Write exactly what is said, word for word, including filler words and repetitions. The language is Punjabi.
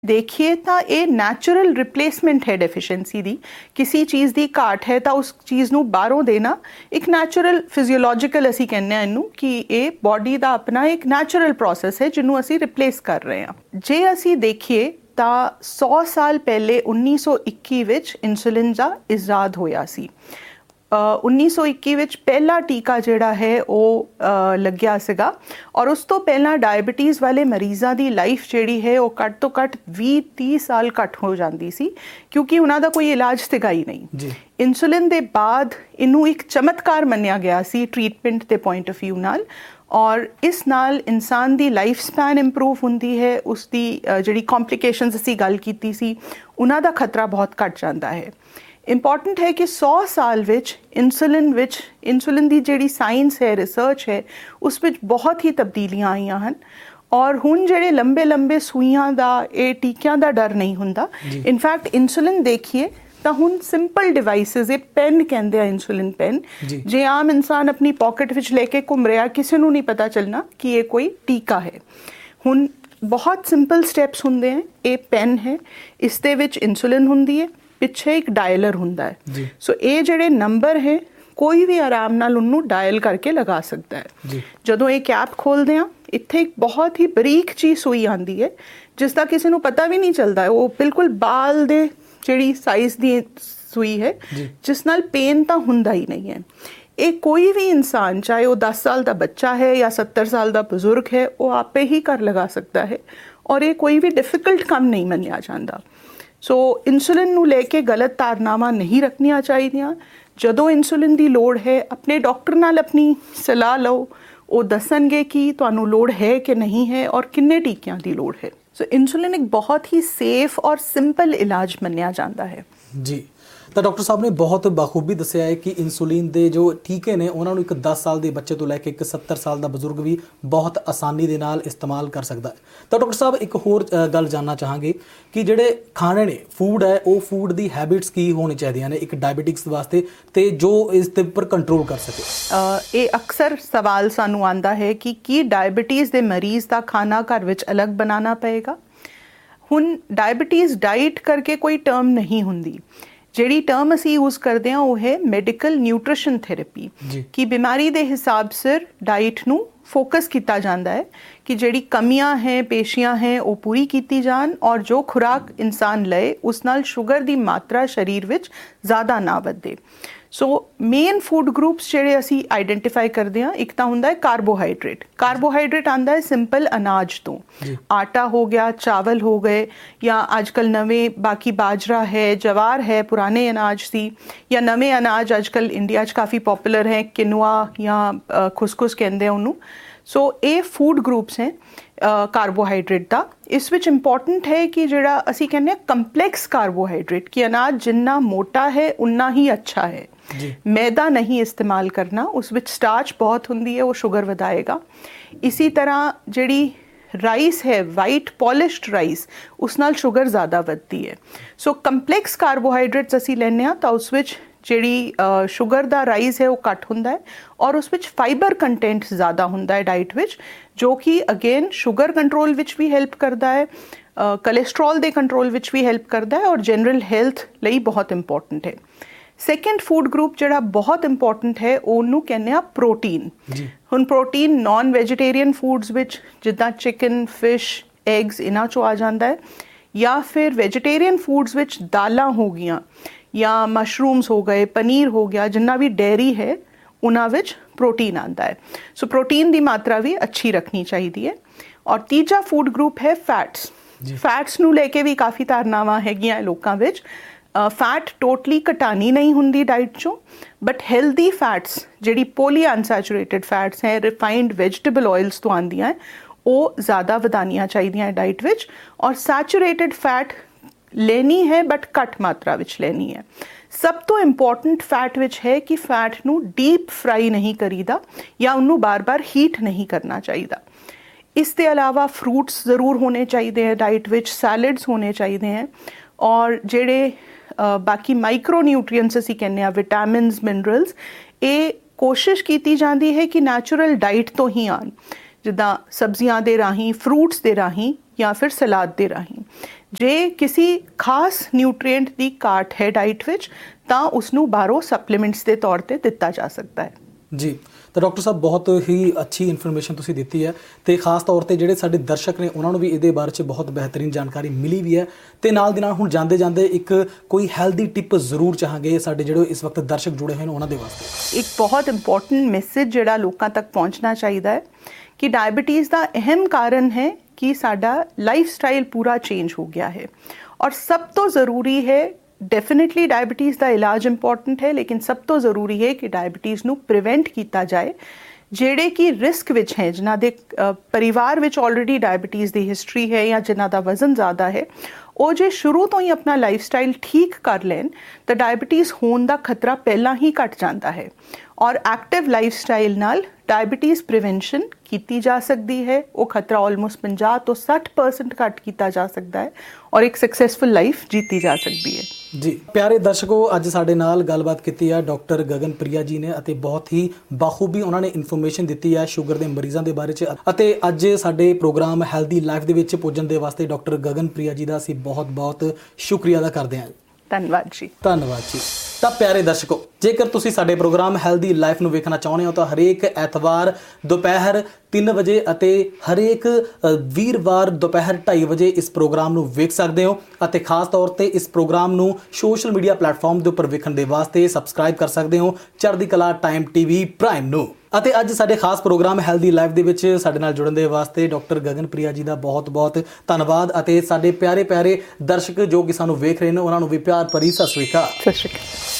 देखिए ਤਾਂ ਇਹ ਨੈਚੁਰਲ ਰਿਪਲੇਸਮੈਂਟ ਹੈ ਡੈਫੀਸ਼ੀਐਂਸੀ ਦੀ। ਕਿਸੇ ਚੀਜ਼ ਦੀ ਘਾਟ ਹੈ ਤਾਂ ਉਸ ਚੀਜ਼ ਨੂੰ ਬਾਹਰੋਂ ਦੇਣਾ ਇੱਕ ਨੈਚੁਰਲ ਫਿਜ਼ੀਓਲੋਜੀਕਲ ਅਸੀਂ ਕਹਿੰਦੇ ਹਾਂ ਇਹਨੂੰ ਕਿ ਇਹ ਬਾਡੀ ਦਾ ਆਪਣਾ ਇੱਕ ਨੈਚੁਰਲ ਪ੍ਰੋਸੈਸ ਹੈ ਜਿਹਨੂੰ ਅਸੀਂ ਰਿਪਲੇਸ ਕਰ ਰਹੇ ਹਾਂ। ਜੇ ਅਸੀਂ ਦੇਖੀਏ ਤਾਂ ਸੌ ਸਾਲ ਪਹਿਲੇ ਉੱਨੀ ਸੌ ਇੱਕੀ ਵਿੱਚ ਇਨਸੂਲਿਨ ਦਾ ਇਜਾਦ ਹੋਇਆ ਸੀ। ਉੱਨੀ ਸੌ ਇੱਕੀ ਵਿੱਚ ਪਹਿਲਾ ਟੀਕਾ ਜਿਹੜਾ ਹੈ ਉਹ ਲੱਗਿਆ ਸੀਗਾ ਔਰ ਉਸ ਤੋਂ ਪਹਿਲਾਂ ਡਾਇਬਟੀਜ਼ ਵਾਲੇ ਮਰੀਜ਼ਾਂ ਦੀ ਲਾਈਫ ਜਿਹੜੀ ਹੈ ਉਹ ਘੱਟ ਤੋਂ ਘੱਟ ਵੀਹ ਤੀਹ ਸਾਲ ਘੱਟ ਹੋ ਜਾਂਦੀ ਸੀ ਕਿਉਂਕਿ ਉਹਨਾਂ ਦਾ ਕੋਈ ਇਲਾਜ ਸੀਗਾ ਹੀ ਨਹੀਂ। ਇਨਸੂਲਿਨ ਦੇ ਬਾਅਦ ਇਹਨੂੰ ਇੱਕ ਚਮਤਕਾਰ ਮੰਨਿਆ ਗਿਆ ਸੀ ਟ੍ਰੀਟਮੈਂਟ ਦੇ ਪੁਆਇੰਟ ਆਫ ਵਿਊ ਨਾਲ ਔਰ ਇਸ ਨਾਲ ਇਨਸਾਨ ਦੀ ਲਾਈਫ ਸਪੈਨ ਇੰਪਰੂਵ ਹੁੰਦੀ ਹੈ। ਉਸ ਦੀ ਜਿਹੜੀ ਕੰਪਲਿਕੇਸ਼ਨਸ ਅਸੀਂ ਗੱਲ ਕੀਤੀ ਸੀ ਉਹਨਾਂ ਦਾ ਖਤਰਾ ਬਹੁਤ ਘੱਟ ਜਾਂਦਾ ਹੈ। ਇੰਪੋਰਟੈਂਟ ਹੈ ਕਿ ਸੌ ਸਾਲ ਵਿੱਚ ਇਨਸੂਲਿਨ ਵਿੱਚ ਇਨਸੂਲਿਨ ਦੀ ਜਿਹੜੀ ਸਾਇੰਸ ਹੈ ਰਿਸਰਚ ਹੈ ਉਸ ਵਿੱਚ ਬਹੁਤ ਹੀ ਤਬਦੀਲੀਆਂ ਆਈਆਂ ਹਨ ਔਰ ਹੁਣ ਜਿਹੜੇ ਲੰਬੇ ਲੰਬੇ ਸੂਈਆਂ ਦਾ ਇਹ ਟੀਕਿਆਂ ਦਾ ਡਰ ਨਹੀਂ ਹੁੰਦਾ। ਇਨਫੈਕਟ ਇਨਸੂਲਿਨ ਦੇਖੀਏ ਤਾਂ ਹੁਣ ਸਿੰਪਲ ਡਿਵਾਈਸਿਸ ਇਹ ਪੈਨ ਕਹਿੰਦੇ ਆ ਇਨਸੂਲਿਨ ਪੈਨ ਜੇ ਆਮ ਇਨਸਾਨ ਆਪਣੀ ਪਾਕਟ ਵਿੱਚ ਲੈ ਕੇ ਘੁੰਮ ਰਿਹਾ ਕਿਸੇ ਨੂੰ ਨਹੀਂ ਪਤਾ ਚੱਲਣਾ ਕਿ ਇਹ ਕੋਈ ਟੀਕਾ ਹੈ। ਹੁਣ ਬਹੁਤ ਸਿੰਪਲ ਸਟੈਪਸ ਹੁੰਦੇ ਹੈ। ਇਹ ਪੈਨ ਹੈ ਇਸ ਦੇ ਵਿੱਚ ਇਨਸੂਲਿਨ ਹੁੰਦੀ ਹੈ ਪਿੱਛੇ ਇੱਕ ਡਾਇਲਰ ਹੁੰਦਾ ਹੈ। ਸੋ ਇਹ ਜਿਹੜੇ ਨੰਬਰ ਹੈ ਕੋਈ ਵੀ ਆਰਾਮ ਨਾਲ ਉਹਨੂੰ ਡਾਇਲ ਕਰਕੇ ਲਗਾ ਸਕਦਾ ਹੈ। ਜਦੋਂ ਇਹ ਕੈਪ ਖੋਲਦੇ ਆ ਇੱਥੇ ਇੱਕ ਬਹੁਤ ਹੀ ਬਰੀਕ ਜਿਹੀ ਸੂਈ ਆਉਂਦੀ ਹੈ ਜਿਸ ਦਾ ਕਿਸੇ ਨੂੰ ਪਤਾ ਵੀ ਨਹੀਂ ਚੱਲਦਾ। ਉਹ ਬਿਲਕੁਲ ਬਾਲ ਦੇ ਜਿਹੜੀ ਸਾਈਜ਼ ਦੀ ਸੂਈ ਹੈ ਜਿਸ ਨਾਲ ਪੇਨ ਤਾਂ ਹੁੰਦਾ ਹੀ ਨਹੀਂ ਹੈ। ਇਹ ਕੋਈ ਵੀ ਇਨਸਾਨ ਚਾਹੇ ਉਹ ਦਸ ਸਾਲ ਦਾ ਬੱਚਾ ਹੈ ਜਾਂ ਸੱਤਰ ਸਾਲ ਦਾ ਬਜ਼ੁਰਗ ਹੈ ਉਹ ਆਪੇ ਹੀ ਕਰ ਲਗਾ ਸਕਦਾ ਹੈ ਔਰ ਇਹ ਕੋਈ ਵੀ ਡਿਫਿਕਲਟ ਕੰਮ ਨਹੀਂ ਮੰਨਿਆ ਜਾਂਦਾ। ਸੋ ਇਨਸੂਲਿਨ ਨੂੰ ਲੈ ਕੇ ਗਲਤ ਧਾਰਨਾਵਾਂ ਨਹੀਂ ਰੱਖਣੀਆਂ ਚਾਹੀਦੀਆਂ। ਜਦੋਂ ਇਨਸੂਲਿਨ ਦੀ ਲੋੜ ਹੈ ਆਪਣੇ ਡਾਕਟਰ ਨਾਲ ਆਪਣੀ ਸਲਾਹ ਲਓ। ਉਹ ਦੱਸਣਗੇ ਕਿ ਤੁਹਾਨੂੰ ਲੋੜ ਹੈ ਕਿ ਨਹੀਂ ਹੈ ਔਰ ਕਿੰਨੇ ਟੀਕਿਆਂ ਦੀ ਲੋੜ ਹੈ। ਸੋ ਇਨਸੂਲਿਨ ਇੱਕ ਬਹੁਤ ਹੀ ਸੇਫ ਔਰ ਸਿੰਪਲ ਇਲਾਜ ਮੰਨਿਆ ਜਾਂਦਾ ਹੈ। ਜੀ ਤਾਂ ਡਾਕਟਰ ਸਾਹਿਬ ਨੇ ਬਹੁਤ ਬਾਖੂਬੀ ਦੱਸਿਆ ਹੈ ਕਿ ਇਨਸੂਲਿਨ ਦੇ ਜੋ ਟੀਕੇ ਨੇ ਉਹਨਾਂ ਨੂੰ ਇੱਕ ਦਸ ਸਾਲ ਦੇ ਬੱਚੇ ਤੋਂ ਲੈ ਕੇ ਇੱਕ ਸੱਤਰ ਸਾਲ ਦਾ ਬਜ਼ੁਰਗ ਵੀ ਬਹੁਤ ਆਸਾਨੀ ਦੇ ਨਾਲ ਇਸਤੇਮਾਲ ਕਰ ਸਕਦਾ ਹੈ। ਤਾਂ ਡਾਕਟਰ ਸਾਹਿਬ ਇੱਕ ਹੋਰ ਗੱਲ ਜਾਣਨਾ ਚਾਹਾਂਗੇ ਕਿ ਜਿਹੜੇ ਖਾਣੇ ਨੇ ਫੂਡ ਹੈ ਉਹ ਫੂਡ ਦੀ ਹੈਬਿਟਸ ਕੀ ਹੋਣੀ ਚਾਹੀਦੀਆਂ ਨੇ ਇੱਕ ਡਾਇਬਟਿਕਸ ਵਾਸਤੇ ਤੇ ਜੋ ਇਸ ਦੇ ਉੱਪਰ ਕੰਟਰੋਲ ਕਰ ਸਕੇ। ਇਹ ਅਕਸਰ ਸਵਾਲ ਸਾਨੂੰ ਆਉਂਦਾ ਹੈ ਕਿ ਕੀ ਡਾਇਬਟੀਜ਼ ਦੇ ਮਰੀਜ਼ ਦਾ ਖਾਣਾ ਘਰ ਵਿੱਚ ਅਲੱਗ ਬਣਾਉਣਾ ਪਏਗਾ। ਹੁਣ ਡਾਇਬਟੀਜ਼ ਡਾਈਟ ਕਰਕੇ ਕੋਈ ਟਰਮ ਨਹੀਂ ਹੁੰਦੀ। ਜਿਹੜੀ ਟਰਮ ਅਸੀਂ ਯੂਜ਼ ਕਰਦੇ ਹਾਂ ਉਹ ਹੈ ਮੈਡੀਕਲ ਨਿਊਟ੍ਰੀਸ਼ਨ ਥੈਰੇਪੀ ਕਿ ਬਿਮਾਰੀ ਦੇ ਹਿਸਾਬ ਸਿਰ ਡਾਈਟ ਨੂੰ ਫੋਕਸ ਕੀਤਾ ਜਾਂਦਾ ਹੈ ਕਿ ਜਿਹੜੀ ਕਮੀਆਂ ਹੈ ਪੇਸ਼ੀਆਂ ਹੈ ਉਹ ਪੂਰੀ ਕੀਤੀ ਜਾਣ ਔਰ ਜੋ ਖੁਰਾਕ ਇਨਸਾਨ ਲਏ ਉਸ ਨਾਲ ਸ਼ੂਗਰ ਦੀ ਮਾਤਰਾ ਸਰੀਰ ਵਿੱਚ ਜ਼ਿਆਦਾ ਨਾ ਵਧੇ। ਸੋ ਮੇਨ ਫੂਡ ਗਰੁੱਪਸ ਜਿਹੜੇ ਅਸੀਂ ਆਈਡੈਂਟੀਫਾਈ ਕਰਦੇ ਹਾਂ ਇੱਕ ਤਾਂ ਹੁੰਦਾ ਹੈ ਕਾਰਬੋਹਾਈਡਰੇਟ। ਕਾਰਬੋਹਾਈਡਰੇਟ ਆਉਂਦਾ ਹੈ ਸਿੰਪਲ ਅਨਾਜ ਤੋਂ। ਆਟਾ ਹੋ ਗਿਆ ਚਾਵਲ ਹੋ ਗਏ ਜਾਂ ਅੱਜ ਕੱਲ੍ਹ ਨਵੇਂ ਬਾਕੀ ਬਾਜਰਾ ਹੈ ਜਵਾਰ ਹੈ ਪੁਰਾਣੇ ਅਨਾਜ ਸੀ ਜਾਂ ਨਵੇਂ ਅਨਾਜ ਅੱਜ ਕੱਲ੍ਹ ਇੰਡੀਆ 'ਚ ਕਾਫੀ ਪੋਪੂਲਰ ਹੈ ਕਿਨੂਆ ਜਾਂ ਖੁਸਖੁਸ ਕਹਿੰਦੇ ਆ ਉਹਨੂੰ। ਸੋ ਇਹ ਫੂਡ ਗਰੁੱਪਸ ਹੈ ਕਾਰਬੋਹਾਈਡਰੇਟ ਦਾ। ਇਸ ਵਿੱਚ ਇੰਪੋਰਟੈਂਟ ਹੈ ਕਿ ਜਿਹੜਾ ਅਸੀਂ ਕਹਿੰਦੇ ਹਾਂ ਕੰਪਲੈਕਸ ਕਾਰਬੋਹਾਈਡਰੇਟ ਕਿ ਅਨਾਜ ਜਿੰਨਾ ਮੋਟਾ ਹੈ ਉਨਾ ਹੀ ਅੱਛਾ ਹੈ। ਮੈਦਾ ਨਹੀਂ ਇਸਤੇਮਾਲ ਕਰਨਾ ਉਸ ਵਿੱਚ ਸਟਾਰਚ ਬਹੁਤ ਹੁੰਦੀ ਹੈ ਉਹ ਸ਼ੂਗਰ ਵਧਾਏਗਾ। ਇਸੀ ਤਰ੍ਹਾਂ ਜਿਹੜੀ ਰਾਈਸ ਹੈ ਵਾਈਟ ਪੋਲਿਸ਼ਡ ਰਾਈਸ ਉਸ ਨਾਲ ਸ਼ੂਗਰ ਜ਼ਿਆਦਾ ਵੱਧਦੀ ਹੈ। ਸੋ ਕੰਪਲੈਕਸ ਕਾਰਬੋਹਾਈਡਰੇਟਸ ਅਸੀਂ ਲੈਂਦੇ ਹਾਂ ਤਾਂ ਉਸ ਵਿੱਚ ਜਿਹੜੀ ਸ਼ੂਗਰ ਦਾ ਰਾਈਸ ਹੈ ਉਹ ਘੱਟ ਹੁੰਦਾ ਹੈ ਔਰ ਉਸ ਵਿੱਚ ਫਾਈਬਰ ਕੰਟੈਂਟ ਜ਼ਿਆਦਾ ਹੁੰਦਾ ਹੈ ਡਾਈਟ ਵਿੱਚ ਜੋ ਕਿ ਅਗੇਨ ਸ਼ੂਗਰ ਕੰਟਰੋਲ ਵਿੱਚ ਵੀ ਹੈਲਪ ਕਰਦਾ ਹੈ ਕੋਲੇਸਟਰੋਲ ਦੇ ਕੰਟਰੋਲ ਵਿੱਚ ਵੀ ਹੈਲਪ ਕਰਦਾ ਹੈ ਔਰ ਜਨਰਲ ਹੈਲਥ ਲਈ ਬਹੁਤ ਇੰਪੋਰਟੈਂਟ ਹੈ। ਸੈਕੰਡ ਫੂਡ ਗਰੁੱਪ ਜਿਹੜਾ ਬਹੁਤ ਇੰਪੋਰਟੈਂਟ ਹੈ ਉਹਨੂੰ ਕਹਿੰਦੇ ਆ ਪ੍ਰੋਟੀਨ। ਹੁਣ ਪ੍ਰੋਟੀਨ ਨਾਨ ਵੈਜੀਟੇਰੀਅਨ ਫੂਡਸ ਵਿੱਚ ਜਿੱਦਾਂ ਚਿਕਨ ਫਿਸ਼ ਐਗਸ ਇਹਨਾਂ 'ਚੋਂ ਆ ਜਾਂਦਾ ਹੈ ਜਾਂ ਫਿਰ ਵੈਜੀਟੇਰੀਅਨ ਫੂਡਸ ਵਿੱਚ ਦਾਲਾਂ ਹੋ ਗਈਆਂ ਜਾਂ ਮਸ਼ਰੂਮਸ ਹੋ ਗਏ ਪਨੀਰ ਹੋ ਗਿਆ ਜਿੰਨਾ ਵੀ ਡੇਅਰੀ ਹੈ ਉਹਨਾਂ ਵਿੱਚ ਪ੍ਰੋਟੀਨ ਆਉਂਦਾ ਹੈ। ਸੋ ਪ੍ਰੋਟੀਨ ਦੀ ਮਾਤਰਾ ਵੀ ਅੱਛੀ ਰੱਖਣੀ ਚਾਹੀਦੀ ਹੈ। ਔਰ ਤੀਜਾ ਫੂਡ ਗਰੁੱਪ ਹੈ ਫੈਟਸ। ਫੈਟਸ ਨੂੰ ਲੈ ਕੇ ਵੀ ਕਾਫੀ ਧਾਰਨਾਵਾਂ ਹੈਗੀਆਂ ਲੋਕਾਂ ਵਿੱਚ। ਫੈਟ ਟੋਟਲੀ ਘਟਾਣੀ ਨਹੀਂ ਹੁੰਦੀ ਡਾਈਟ 'ਚੋਂ ਬਟ ਹੈਲਦੀ ਫੈਟਸ ਜਿਹੜੀ ਪੋਲੀ ਅਨਸੈਚੂਰੇਟਡ ਫੈਟਸ ਹੈ ਰਿਫਾਈਨਡ ਵੈਜੀਟੇਬਲ ਆਇਲਸ ਤੋਂ ਆਉਂਦੀਆਂ ਹੈ ਉਹ ਜ਼ਿਆਦਾ ਵਧਾਉਣੀਆਂ ਚਾਹੀਦੀਆਂ ਡਾਈਟ ਵਿੱਚ ਔਰ ਸੈਚੂਰੇਟਡ ਫੈਟ ਲੈਣੀ ਹੈ ਬਟ ਘੱਟ ਮਾਤਰਾ ਵਿੱਚ ਲੈਣੀ ਹੈ। ਸਭ ਤੋਂ ਇੰਪੋਰਟੈਂਟ ਫੈਟ ਵਿੱਚ ਹੈ ਕਿ ਫੈਟ ਨੂੰ ਡੀਪ ਫਰਾਈ ਨਹੀਂ ਕਰੀਦਾ ਜਾਂ ਉਹਨੂੰ ਬਾਰ-ਬਾਰ ਹੀਟ ਨਹੀਂ ਕਰਨਾ ਚਾਹੀਦਾ। ਇਸ ਦੇ ਇਲਾਵਾ ਫਰੂਟਸ ਜ਼ਰੂਰ ਹੋਣੇ ਚਾਹੀਦੇ ਹੈ ਡਾਈਟ ਵਿੱਚ ਸੈਲਡਸ ਹੋਣੇ ਚਾਹੀਦੇ ਹੈ ਔਰ ਜਿਹੜੇ ਬਾਕੀ ਮਾਈਕਰੋ ਨਿਊਟਰੀਐਂਟਸ ਅਸੀਂ ਕਹਿੰਦੇ ਹਾਂ ਵਿਟਾਮਿਨਸ ਮਿਨਰਲਸ ਇਹ ਕੋਸ਼ਿਸ਼ ਕੀਤੀ ਜਾਂਦੀ ਹੈ ਕਿ ਨੈਚੁਰਲ ਡਾਈਟ ਤੋਂ ਹੀ ਆਉਣ ਜਿੱਦਾਂ ਸਬਜ਼ੀਆਂ ਦੇ ਰਾਹੀਂ ਫਰੂਟਸ ਦੇ ਰਾਹੀਂ ਜਾਂ ਫਿਰ ਸਲਾਦ ਦੇ ਰਾਹੀਂ। ਜੇ ਕਿਸੇ ਖਾਸ ਨਿਊਟ੍ਰੀਐਂਟ ਦੀ ਘਾਟ ਹੈ ਡਾਈਟ ਵਿੱਚ ਤਾਂ ਉਸ ਨੂੰ ਬਾਹਰੋਂ ਸਪਲੀਮੈਂਟਸ ਦੇ ਤੌਰ ਤੇ ਦਿੱਤਾ ਜਾ ਸਕਦਾ ਹੈ। ਜੀ, ਤਾਂ ਡਾਕਟਰ ਸਾਹਿਬ ਬਹੁਤ ਹੀ ਅੱਛੀ ਇਨਫੋਰਮੇਸ਼ਨ ਤੁਸੀਂ ਦਿੱਤੀ ਹੈ ਤੇ ਖਾਸ ਤੌਰ ਤੇ ਜਿਹੜੇ ਸਾਡੇ ਦਰਸ਼ਕ ਨੇ ਉਹਨਾਂ ਨੂੰ ਵੀ ਇਹਦੇ ਬਾਰੇ 'ਚ ਬਹੁਤ ਬਿਹਤਰੀਨ ਜਾਣਕਾਰੀ ਮਿਲੀ ਵੀ ਹੈ ਤੇ ਨਾਲ ਦੀ ਨਾਲ ਹੁਣ ਜਾਂਦੇ ਜਾਂਦੇ ਇੱਕ ਕੋਈ ਹੈਲਦੀ ਟਿਪ ਜ਼ਰੂਰ ਚਾਹਾਂਗੇ ਸਾਡੇ ਜਿਹੜੇ ਇਸ ਵਕਤ ਦਰਸ਼ਕ ਜੁੜੇ ਹੋਏ ਨੇ ਉਹਨਾਂ ਦੇ ਵਾਸਤੇ। ਇੱਕ ਬਹੁਤ ਇੰਪੋਰਟੈਂਟ ਮੈਸੇਜ ਜਿਹੜਾ ਲੋਕਾਂ ਤੱਕ ਪਹੁੰਚਣਾ ਚਾਹੀਦਾ ਹੈ ਕਿ ਡਾਇबिटीज़ ਦਾ ਅਹਿਮ ਕਾਰਨ ਹੈ ਕਿ ਸਾਡਾ ਲਾਈਫ ਸਟਾਈਲ ਪੂਰਾ ਚੇਂਜ ਹੋ ਗਿਆ ਹੈ ਔਰ ਸਭ ਤੋਂ ਜ਼ਰੂਰੀ ਹੈ ਡੈਫੀਨਿਟਲੀ ਡਾਇबिटीज़ ਦਾ ਇਲਾਜ ਇੰਪੋਰਟੈਂਟ ਹੈ ਲੇਕਿਨ ਸਭ ਤੋਂ ਜ਼ਰੂਰੀ ਹੈ ਕਿ ਡਾਇबिटीज़ ਨੂੰ ਪ੍ਰੀਵੈਂਟ ਕੀਤਾ ਜਾਏ। ਜਿਹੜੇ ਕਿ ਰਿਸਕ ਵਿੱਚ ਹੈ, ਜਿਨ੍ਹਾਂ ਦੇ ਪਰਿਵਾਰ ਵਿੱਚ ਆਲਰੇਡੀ ਡਾਇबिटीज़ ਦੀ ਹਿਸਟਰੀ ਹੈ ਜਾਂ ਜਿਨ੍ਹਾਂ ਦਾ ਵਜ਼ਨ ਜ਼ਿਆਦਾ ਹੈ, ਉਹ ਜੇ ਸ਼ੁਰੂ ਤੋਂ ਹੀ ਆਪਣਾ ਲਾਈਫ ਸਟਾਈਲ ਠੀਕ ਕਰ ਲੈਣ ਤਾਂ ਡਾਇबिटीज़ ਹੋਣ ਦਾ ਖਤਰਾ ਪਹਿਲਾਂ ਹੀ ਘਟ ਜਾਂਦਾ ਹੈ ਔਰ ਐਕਟਿਵ ਲਾਈਫ ਸਟਾਈਲ ਨਾਲ ਡਾਇबिटीज़ ਪ੍ਰੀਵੈਂਸ਼ਨ ਕੀਤੀ ਜਾ ਸਕਦੀ ਹੈ। ਉਹ ਖਤਰਾ ਆਲਮੋਸਟ ਪੰਜਾਹ ਤੋਂ ਸੱਠ ਪਰਸੈਂਟ ਘੱਟ ਕੀਤਾ ਜਾ ਸਕਦਾ ਹੈ ਔਰ ਇੱਕ ਸਕਸੈਸਫੁਲ ਲਾਈਫ ਜੀਤੀ ਜਾ ਸਕਦੀ ਹੈ। ਜੀ ਪਿਆਰੇ ਦਰਸ਼ਕੋ, ਅੱਜ ਸਾਡੇ ਨਾਲ ਗੱਲਬਾਤ ਕੀਤੀ ਹੈ ਡਾਕਟਰ ਗਗਨਪ੍ਰਿਆ ਜੀ ਨੇ ਅਤੇ ਬਹੁਤ ਹੀ ਬਾਖੂਬੀ ਉਹਨਾਂ ਨੇ ਇਨਫੋਰਮੇਸ਼ਨ ਦਿੱਤੀ ਹੈ ਸ਼ੂਗਰ ਦੇ ਮਰੀਜ਼ਾਂ ਦੇ ਬਾਰੇ 'ਚ ਅਤੇ ਅੱਜ ਸਾਡੇ ਪ੍ਰੋਗਰਾਮ ਹੈਲਦੀ ਲਾਈਫ ਦੇ ਵਿੱਚ ਪੁੱਜਣ ਦੇ ਵਾਸਤੇ ਡਾਕਟਰ ਗਗਨਪ੍ਰਿਆ ਜੀ ਦਾ ਅਸੀਂ ਬਹੁਤ ਬਹੁਤ ਸ਼ੁਕਰੀਆ ਅਦਾ ਕਰਦੇ ਹਾਂ। ਧੰਨਵਾਦ ਜੀ। ਧੰਨਵਾਦ ਜੀ। ਤਾਂ ਪਿਆਰੇ ਦਰਸ਼ਕੋ, ਜੇਕਰ ਤੁਸੀਂ ਸਾਡੇ ਪ੍ਰੋਗਰਾਮ ਹੈਲਦੀ ਲਾਈਫ ਨੂੰ ਵੇਖਣਾ ਚਾਹੁੰਦੇ ਹੋ ਤਾਂ ਹਰੇਕ ਐਤਵਾਰ ਦੁਪਹਿਰ ਤਿੰਨ ਵਜੇ ਅਤੇ ਹਰੇਕ ਵੀਰਵਾਰ ਦੁਪਹਿਰ ਢਾਈ ਵਜੇ ਇਸ ਪ੍ਰੋਗਰਾਮ ਨੂੰ ਵੇਖ ਸਕਦੇ ਹੋ ਅਤੇ ਖਾਸ ਤੌਰ ਤੇ ਇਸ ਪ੍ਰੋਗਰਾਮ ਨੂੰ ਸੋਸ਼ਲ ਮੀਡੀਆ ਪਲੇਟਫਾਰਮ ਦੇ ਉੱਪਰ ਵੇਖਣ ਦੇ ਵਾਸਤੇ ਸਬਸਕ੍ਰਾਈਬ ਕਰ ਸਕਦੇ ਹੋ ਚੜ੍ਹਦੀ ਕਲਾ ਟਾਈਮ ਟੀਵੀ ਪ੍ਰਾਈਮ ਨੂੰ। ਅਤੇ ਅੱਜ ਸਾਡੇ ਖਾਸ ਪ੍ਰੋਗਰਾਮ ਹੈਲਦੀ ਲਾਈਫ ਦੇ ਵਿੱਚ ਸਾਡੇ ਨਾਲ ਜੁੜਨ ਦੇ ਵਾਸਤੇ ਡਾਕਟਰ ਗਗਨਪ੍ਰਿਆ ਜੀ ਦਾ ਬਹੁਤ ਬਹੁਤ ਧੰਨਵਾਦ ਅਤੇ ਸਾਡੇ ਪਿਆਰੇ ਪਿਆਰੇ ਦਰਸ਼ਕ ਜੋ ਕਿ ਸਾਨੂੰ ਵੇਖ ਰਹੇ ਨੇ ਉਹਨਾਂ ਨੂੰ ਵੀ ਪਿਆਰ ਭਰੀ ਸਤਿ ਸ਼੍ਰੀ ਅਕਾਲ। ਸਤਿ ਸ਼੍ਰੀ ਅਕਾਲ।